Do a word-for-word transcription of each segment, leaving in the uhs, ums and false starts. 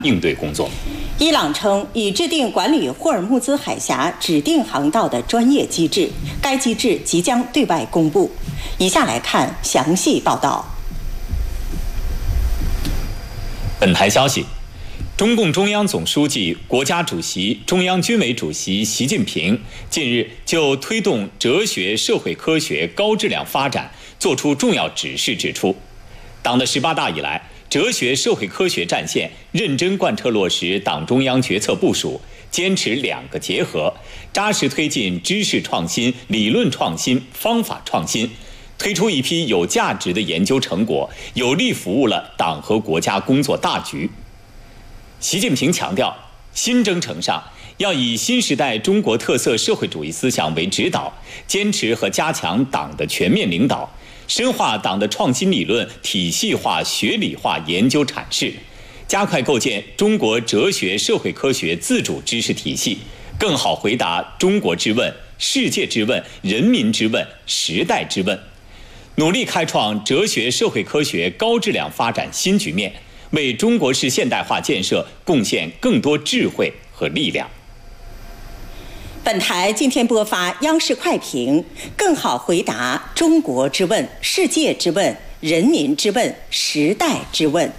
应对工作。 伊朗称已制定管理霍尔木兹海峡指定航道的专业机制，该机制即将对外公布。以下来看详细报道。 本台消息，中共中央总书记、国家主席、中央军委主席习近平近日就推动哲学社会科学高质量发展作出重要指示，指出，党的十八大以来，哲学社会科学战线认真贯彻落实党中央决策部署，坚持两个结合，扎实推进知识创新、理论创新、方法创新，推出一批有价值的研究成果，有力服务了党和国家工作大局。习近平强调，新征程上要以新时代中国特色社会主义思想为指导，坚持和加强党的全面领导，深化党的创新理论体系化、学理化研究阐释，加快构建中国哲学社会科学自主知识体系，更好回答中国之问、世界之问、人民之问、时代之问，努力开创哲学社会科学高质量发展新局面，为中国式现代化建设贡献更多智慧和力量。 本台今天播发央视快评，更好回答中国之问、世界之问、人民之问、时代之问。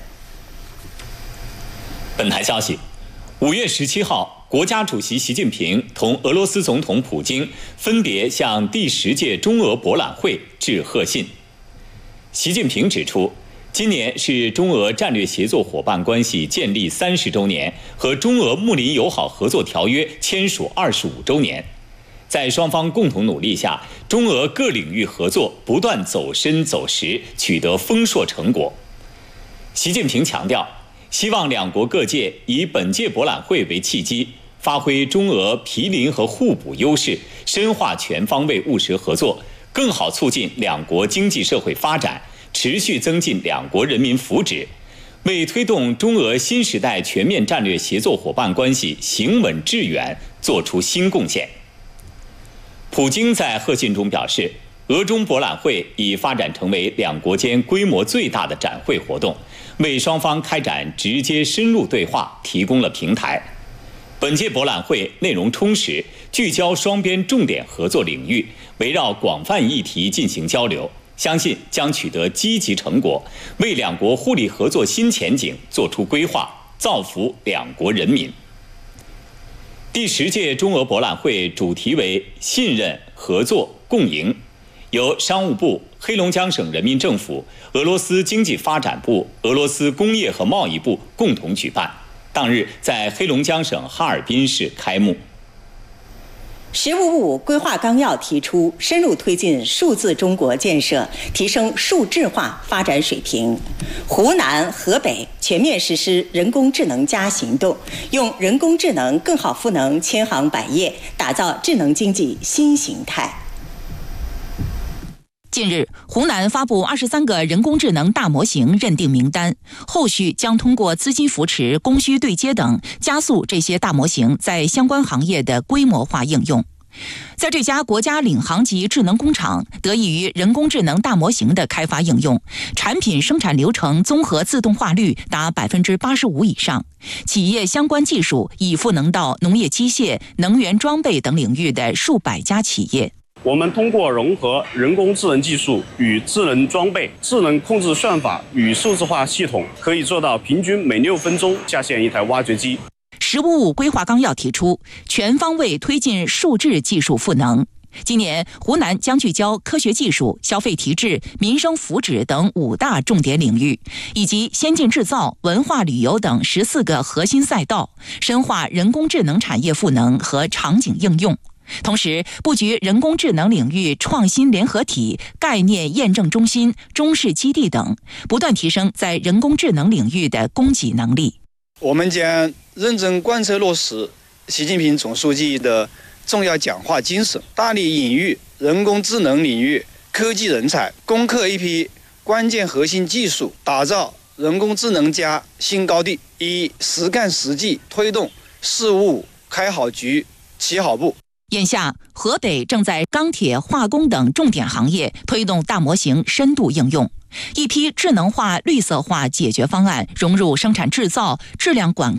本台消息，五月十七号，国家主席习近平同俄罗斯总统普京分别向第十届中俄博览会致贺信。习近平指出，今年是中俄战略协作伙伴关系建立三十周年和中俄睦邻友好合作条约签署二十五周年，在双方共同努力下，中俄各领域合作不断走深走实，取得丰硕成果。习近平强调，希望两国各界以本届博览会为契机，发挥中俄毗邻和互补优势，深化全方位务实合作，更好促进两国经济社会发展，持续增进两国人民福祉，为推动中俄新时代全面战略协作伙伴关系行稳致远做出新贡献。普京在贺信中表示，俄中博览会已发展成为两国间规模最大的展会活动，为双方开展直接深入对话提供了平台。本届博览会内容充实，聚焦双边重点合作领域，围绕广泛议题进行交流，相信将取得积极成果，为两国互利合作新前景做出规划，造福两国人民。第十届中俄博览会主题为信任、合作、共赢，由商务部、黑龙江省人民政府、俄罗斯经济发展部、俄罗斯工业和贸易部共同举办，当日在黑龙江省哈尔滨市开幕。 “十五五”规划纲要提出，深入推进数字中国建设，提升数智化发展水平。湖南、河北全面实施人工智能加行动，用人工智能更好赋能千行百业，打造智能经济新形态。 近日，湖南发布二十三个人工智能大模型认定名单，后续将通过资金扶持、供需对接等，加速这些大模型在相关行业的规模化应用。在这家国家领航级智能工厂，得益于人工智能大模型的开发应用，产品生产流程综合自动化率达百分之八十五以上，企业相关技术已赋能到农业机械、能源装备等领域的数百家企业。 我们通过融合人工智能技术与智能装备、智能控制算法与数字化系统，可以做到平均每六分钟下线一台挖掘机。 十五五规划纲要提出，全方位推进数智技术赋能。今年，湖南将聚焦科学技术、消费提质、民生福祉等五大重点领域，以及先进制造、文化旅游等十四个核心赛道，深化人工智能产业赋能和场景应用。同时，布局人工智能领域创新联合体、概念验证中心、中试基地等，不断提升在人工智能领域的供给能力。 我们将认真贯彻落实习近平总书记的重要讲话精神，大力引育人工智能领域科技人才，攻克一批关键核心技术，打造人工智能加新高地，以实干实际推动“十五五”开好局、起好步。 眼下，河北正在钢铁、化工等重点行业推动大模型深度应用，一批智能化、绿色化解决方案融入生产制造、质量管